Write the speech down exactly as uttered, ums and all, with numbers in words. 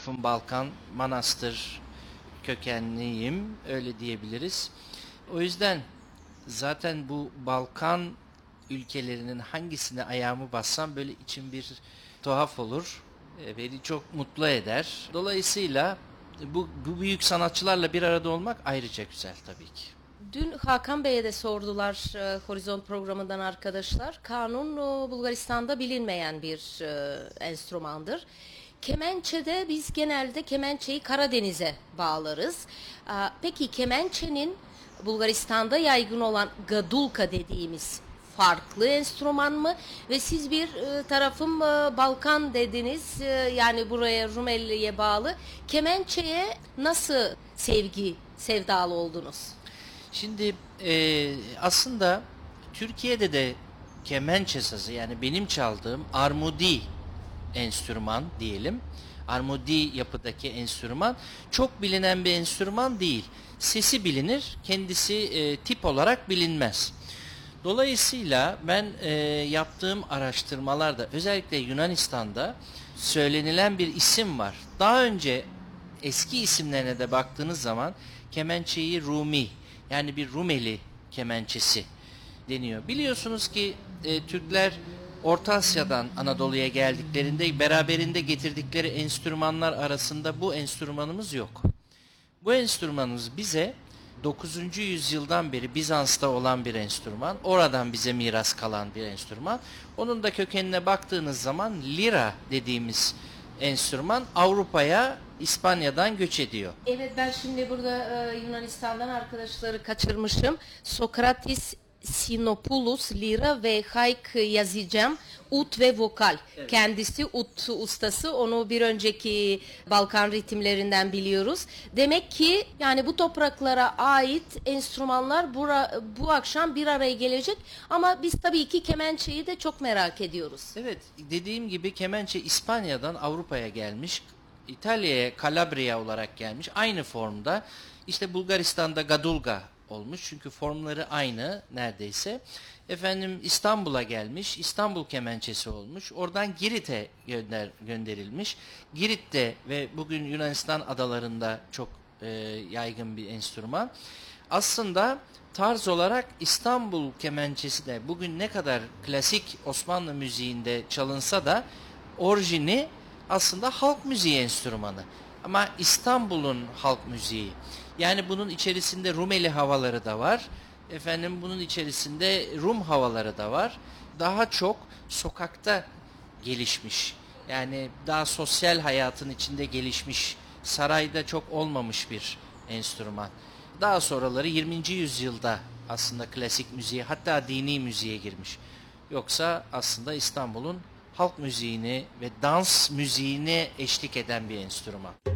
tarafım Balkan, Manastır kökenliyim, öyle diyebiliriz. O yüzden zaten bu Balkan ülkelerinin hangisine ayağımı bassam böyle içim bir tuhaf olur. E, Beni çok mutlu eder. Dolayısıyla bu, bu büyük sanatçılarla bir arada olmak ayrıca güzel tabii ki. Dün Hakan Bey'e de sordular e, Horizont programından arkadaşlar. Kanun e, Bulgaristan'da bilinmeyen bir e, enstrümandır. Kemençe'de biz genelde kemençeyi Karadeniz'e bağlarız. E, peki kemençenin Bulgaristan'da yaygın olan gadulka dediğimiz farklı enstrüman mı? Ve siz bir e, tarafım e, Balkan dediniz, e, yani buraya Rumeli'ye bağlı. Kemençe'ye nasıl sevgi, sevdalı oldunuz? Şimdi e, aslında Türkiye'de de kemençe sazı, yani benim çaldığım armudi enstrüman diyelim. Armudi yapıdaki enstrüman çok bilinen bir enstrüman değil. Sesi bilinir, kendisi e, tip olarak bilinmez. Dolayısıyla ben e, yaptığım araştırmalarda özellikle Yunanistan'da söylenilen bir isim var. Daha önce eski isimlerine de baktığınız zaman kemençeyi Rumi, yani bir Rumeli kemençesi deniyor. Biliyorsunuz ki e, Türkler Orta Asya'dan Anadolu'ya geldiklerinde beraberinde getirdikleri enstrümanlar arasında bu enstrümanımız yok. Bu enstrümanımız bize dokuzuncu yüzyıldan beri Bizans'ta olan bir enstrüman. Oradan bize miras kalan bir enstrüman. Onun da kökenine baktığınız zaman lira dediğimiz enstrüman Avrupa'ya İspanya'dan göç ediyor. Evet, ben şimdi burada e, Yunanistan'dan arkadaşları kaçırmışım. Sokratis Sinopoulos lira ve hayk yazacağım. Ut ve vokal. Evet. Kendisi ut ustası. Onu bir önceki Balkan ritimlerinden biliyoruz. Demek ki yani bu topraklara ait enstrümanlar bura, bu akşam bir araya gelecek. Ama biz tabii ki kemençeyi de çok merak ediyoruz. Evet, dediğim gibi kemençe İspanya'dan Avrupa'ya gelmiş. İtalya'ya Kalabria olarak gelmiş. Aynı formda. İşte Bulgaristan'da Gadulga olmuş. Çünkü formları aynı neredeyse. Efendim İstanbul'a gelmiş. İstanbul kemençesi olmuş. Oradan Girit'e gönder, gönderilmiş. Girit'te ve bugün Yunanistan adalarında çok e, yaygın bir enstrüman. Aslında tarz olarak İstanbul kemençesi de bugün ne kadar klasik Osmanlı müziğinde çalınsa da orijini aslında halk müziği enstrümanı. Ama İstanbul'un halk müziği. Yani bunun içerisinde Rumeli havaları da var. Efendim bunun içerisinde Rum havaları da var. Daha çok sokakta gelişmiş. Yani daha sosyal hayatın içinde gelişmiş. Sarayda çok olmamış bir enstrüman. Daha sonraları yirminci yüzyılda aslında klasik müziğe, hatta dini müziğe girmiş. Yoksa aslında İstanbul'un halk müziğini ve dans müziğini eşlik eden bir enstrüman.